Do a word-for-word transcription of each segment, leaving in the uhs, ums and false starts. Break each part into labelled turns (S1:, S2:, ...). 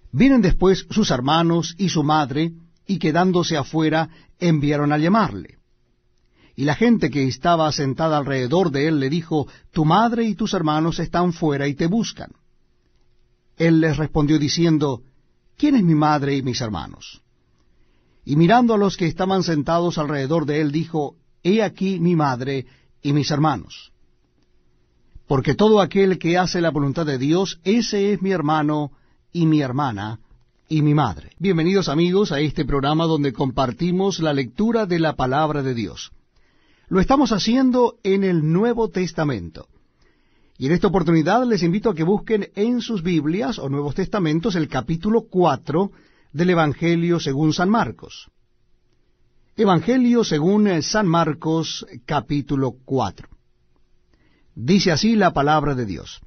S1: Vienen después sus hermanos y su madre, y quedándose afuera, enviaron a llamarle. Y la gente que estaba sentada alrededor de él le dijo, tu madre y tus hermanos están fuera y te buscan. Él les respondió diciendo, ¿quién es mi madre y mis hermanos? Y mirando a los que estaban sentados alrededor de él, dijo, he aquí mi madre y mis hermanos. Porque todo aquel que hace la voluntad de Dios, ese es mi hermano y mi hermana y mi madre. Bienvenidos amigos a este programa donde compartimos la lectura de la palabra de Dios. Lo estamos haciendo en el Nuevo Testamento. Y en esta oportunidad les invito a que busquen en sus Biblias o Nuevos Testamentos el capítulo cuatro del Evangelio según San Marcos. Evangelio según San Marcos, capítulo cuatro. Dice así la palabra de Dios.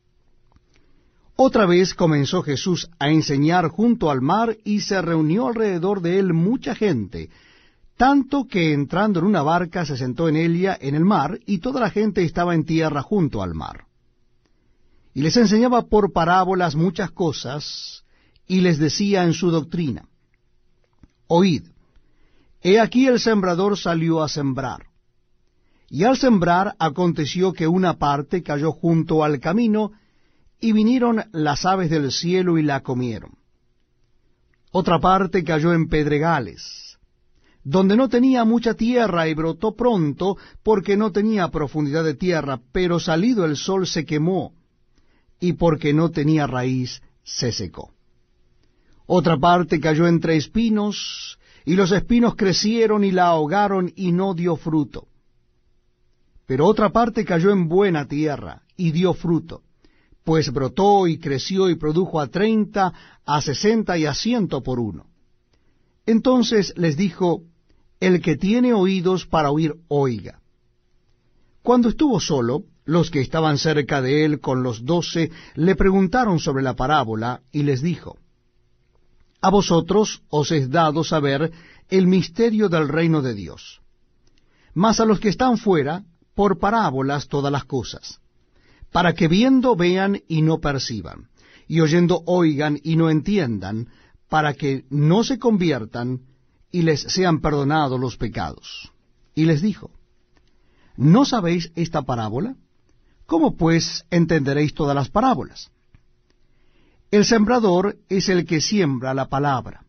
S1: Otra vez comenzó Jesús a enseñar junto al mar, y se reunió alrededor de él mucha gente, tanto que entrando en una barca se sentó en ella en el mar, y toda la gente estaba en tierra junto al mar. Y les enseñaba por parábolas muchas cosas, y les decía en su doctrina, oíd, he aquí el sembrador salió a sembrar. Y al sembrar aconteció que una parte cayó junto al camino, y vinieron las aves del cielo y la comieron. Otra parte cayó en pedregales, donde no tenía mucha tierra, y brotó pronto, porque no tenía profundidad de tierra, pero salido el sol se quemó, y porque no tenía raíz se secó. Otra parte cayó entre espinos, y los espinos crecieron y la ahogaron, y no dio fruto. Pero otra parte cayó en buena tierra, y dio fruto, pues brotó y creció y produjo a treinta, a sesenta y a ciento por uno. Entonces les dijo, el que tiene oídos para oír, oiga. Cuando estuvo solo, los que estaban cerca de él con los doce le preguntaron sobre la parábola, y les dijo, a vosotros os es dado saber el misterio del reino de Dios, mas a los que están fuera, por parábolas todas las cosas, para que viendo vean y no perciban, y oyendo oigan y no entiendan, para que no se conviertan y les sean perdonados los pecados. Y les dijo, ¿no sabéis esta parábola? ¿Cómo pues entenderéis todas las parábolas? El sembrador es el que siembra la palabra.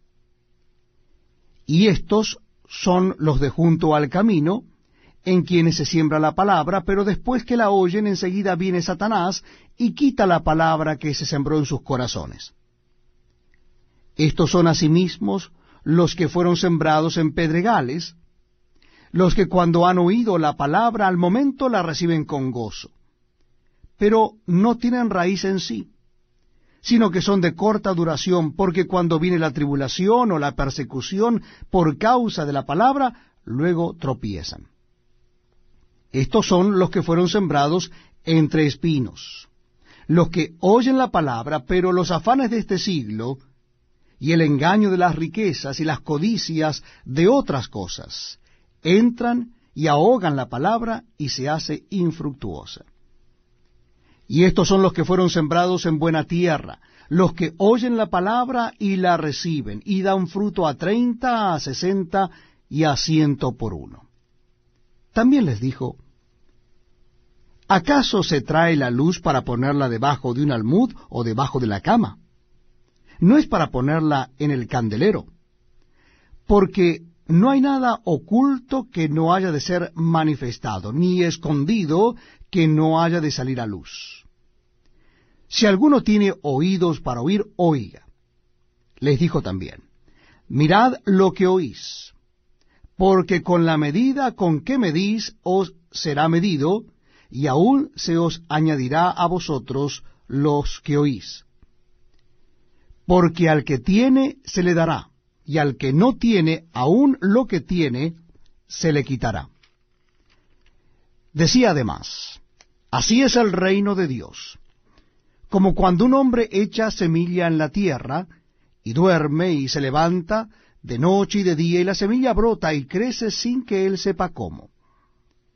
S1: Y estos son los de junto al camino, en quienes se siembra la palabra, pero después que la oyen, enseguida viene Satanás y quita la palabra que se sembró en sus corazones. Estos son asimismo los que fueron sembrados en pedregales, los que cuando han oído la palabra al momento la reciben con gozo, pero no tienen raíz en sí, sino que son de corta duración, porque cuando viene la tribulación o la persecución por causa de la palabra, luego tropiezan. Estos son los que fueron sembrados entre espinos, los que oyen la palabra, pero los afanes de este siglo, y el engaño de las riquezas y las codicias de otras cosas, entran y ahogan la palabra y se hace infructuosa. Y estos son los que fueron sembrados en buena tierra, los que oyen la palabra y la reciben, y dan fruto a treinta, a sesenta y a ciento por uno. También les dijo, ¿acaso se trae la luz para ponerla debajo de un almud o debajo de la cama? No es para ponerla en el candelero, porque no hay nada oculto que no haya de ser manifestado, ni escondido que no haya de salir a luz. Si alguno tiene oídos para oír, oiga. Les dijo también, mirad lo que oís, porque con la medida con que medís os será medido, y aún se os añadirá a vosotros los que oís. Porque al que tiene se le dará, y al que no tiene, aún lo que tiene se le quitará. Decía además, así es el reino de Dios, como cuando un hombre echa semilla en la tierra, y duerme y se levanta de noche y de día, y la semilla brota y crece sin que él sepa cómo.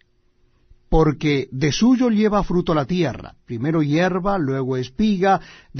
S1: Porque de suyo lleva fruto la tierra, primero hierba, luego espiga,